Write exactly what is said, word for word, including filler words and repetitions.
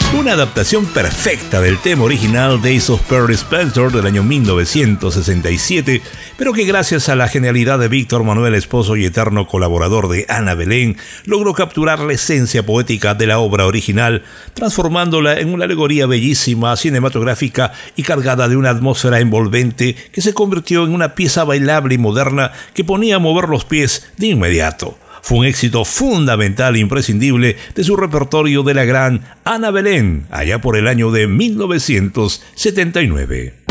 Una adaptación perfecta del tema original Days of Pearl Spencer del año mil novecientos sesenta y siete, pero que gracias a la genialidad de Víctor Manuel, esposo y eterno colaborador de Ana Belén, logró capturar la esencia poética de la obra original, transformándola en una alegoría bellísima, cinematográfica y cargada de una atmósfera envolvente que se convirtió en una pieza bailable y moderna que ponía a mover los pies de inmediato. Fue un éxito fundamental e imprescindible de su repertorio de la gran Ana Belén, allá por el año de mil novecientos setenta y nueve.